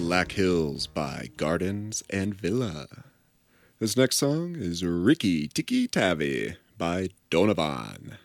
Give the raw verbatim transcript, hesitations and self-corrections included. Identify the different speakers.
Speaker 1: Black Hills by Gardens and Villa. This next song is Ricky Tiki Tavi by Donovan.